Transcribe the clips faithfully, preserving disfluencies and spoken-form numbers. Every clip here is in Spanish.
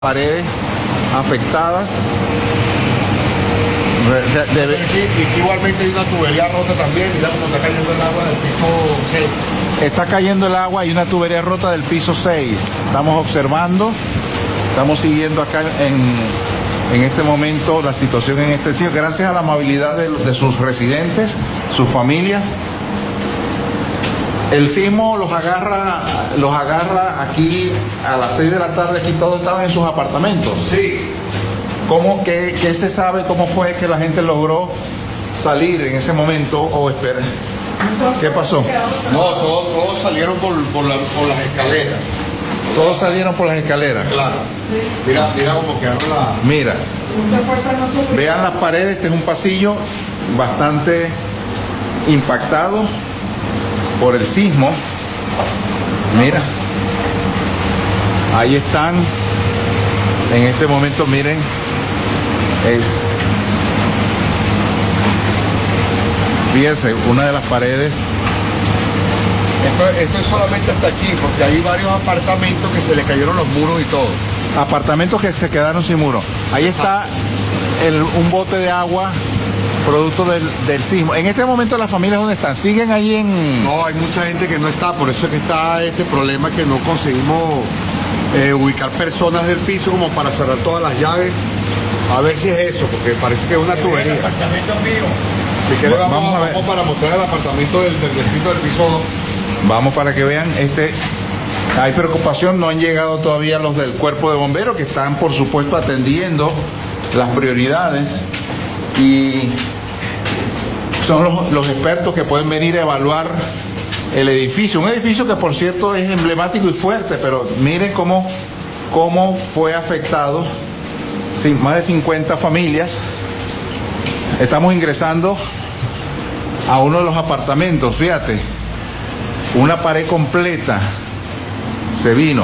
Paredes afectadas. De, de, de, y igualmente hay una tubería rota también. Mira cómo está cayendo el agua del piso seis. Está cayendo el agua y una tubería rota del piso seis. Estamos observando, estamos siguiendo acá en, en este momento la situación en este sitio, gracias a la amabilidad de, de sus residentes, sus familias. El sismo los agarra, los agarra aquí a las seis de la tarde, aquí todos estaban en sus apartamentos. Sí. ¿Cómo, qué, qué se sabe cómo fue que la gente logró salir en ese momento o esperar? ¿Qué pasó? No, todos, todos salieron por, por, la, por las escaleras. Todos salieron por las escaleras. Claro. Mira, mira cómo quedaron la... Mira. Vean las paredes, este es un pasillo bastante impactado por el sismo. Mira, ahí están en este momento, miren, es, fíjense, una de las paredes. Esto, esto es solamente hasta aquí, porque hay varios apartamentos que se le cayeron los muros y todo. Apartamentos que se quedaron sin muro. Ahí está el, un bote de agua producto del, del sismo. En este momento las familias, ¿dónde están? ¿Siguen ahí en...? No, hay mucha gente que no está, por eso es que está este problema que no conseguimos eh, ubicar personas del piso como para cerrar todas las llaves. A ver si es eso, porque parece que es una tubería. El apartamento mío. Si quieres vamos, vamos, a ver. vamos para mostrar el apartamento del, del vecino del piso dos. Vamos para que vean, este... hay preocupación, no han llegado todavía los del cuerpo de bomberos que están, por supuesto, atendiendo las prioridades y son los, los expertos que pueden venir a evaluar el edificio. Un edificio que, por cierto, es emblemático y fuerte, pero miren cómo, cómo fue afectado. Sin, más de cincuenta familias. Estamos ingresando a uno de los apartamentos, fíjate. Una pared completa se vino.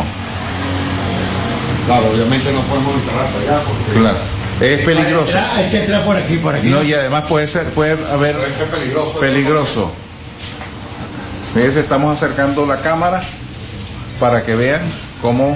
Claro, obviamente no podemos entrar hasta allá porque... Claro. Es peligroso. Hay que entrar por aquí, por aquí. No, y además puede ser, puede haber Puede ser peligroso. peligroso. Fíjense, estamos acercando la cámara para que vean cómo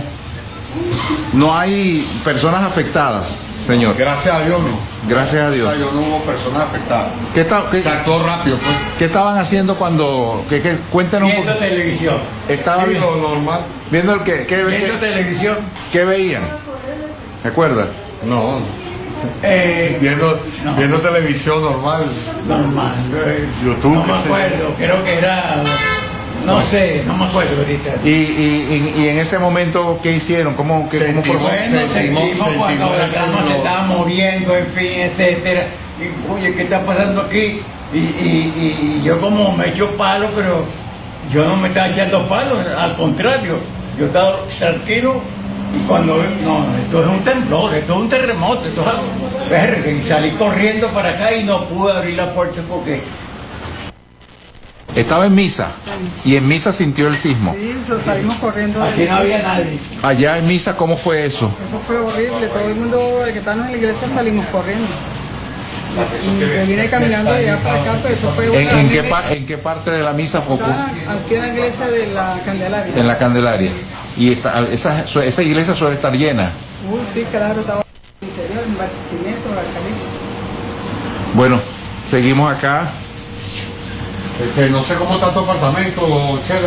no hay personas afectadas, señor. Gracias a Dios no. Gracias a Dios. Gracias a Dios no hubo personas afectadas. ¿Qué, ta- qué- Se actuó rápido, pues. qué estaban haciendo cuando, qué, qué- cuéntanos un Viendo poco. televisión. Estaban Sí, lo normal. viendo el qué, qué, Viendo qué, televisión. qué veían. ¿Me acuerdas? No, Eh, viendo, No. viendo televisión normal. normal. eh, YouTube, No me qué sé. acuerdo. Creo que era. No sé, no me acuerdo ahorita. Y, y, y, y en ese momento, ¿qué hicieron? ¿Cómo, qué, cómo Sentimos- por- Bueno, sentimos- sentimos cuando sentimos la el cama se temblor. estaba moviendo, en fin, etcétera. Y, oye, ¿qué está pasando aquí? Y, y, y yo como me echo palo, pero yo no me estaba echando palos, al contrario, yo estaba tranquilo y cuando, no, esto es un temblor, esto es un terremoto, esto es, verga, y salí corriendo para acá y no pude abrir la puerta porque... Estaba en misa y en misa sintió el sismo. Sí, eso, salimos corriendo. Aquí no había nadie. Allá en misa, ¿cómo fue eso? Eso fue horrible. Todo el mundo, el que estábamos en la iglesia, salimos corriendo. Y me vine caminando de allá para acá, pero eso fue ¿En, una... en qué, pa- en qué parte de la misa fue? Estaba aquí en la iglesia de la Candelaria. En la Candelaria. Y esta, esa, su- esa iglesia suele estar llena. Uy, sí, claro, estaba en el interior, en Barquisimeto, la Caliza. Bueno, seguimos acá. Este, no sé cómo está tu apartamento, Chela.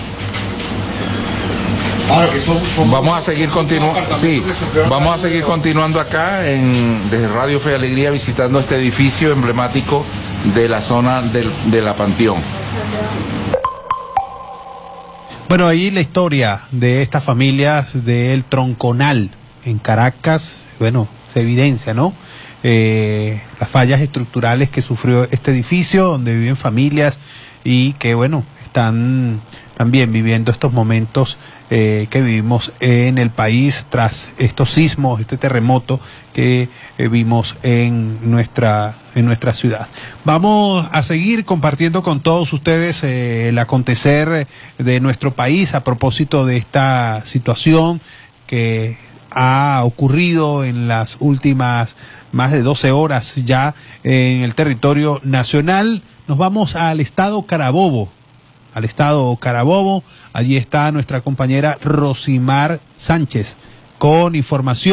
Claro, que son, son- Vamos a seguir son continuando. apartamentos Sí, que sufrieron vamos a daño, seguir pero- continuando acá en, desde Radio Fe y Alegría visitando este edificio emblemático de la zona del, de la Panteón. Bueno, ahí la historia de estas familias del Tronconal en Caracas, bueno, se evidencia, ¿no? Eh, las fallas estructurales que sufrió este edificio, donde viven familias y que, bueno, están también viviendo estos momentos eh, que vivimos en el país tras estos sismos, este terremoto que eh, vimos en nuestra, en nuestra ciudad. Vamos a seguir compartiendo con todos ustedes eh, el acontecer de nuestro país a propósito de esta situación que ha ocurrido en las últimas más de doce horas ya en el territorio nacional. Nos vamos al estado Carabobo, al estado Carabobo. Allí está nuestra compañera Rosimar Sánchez con información.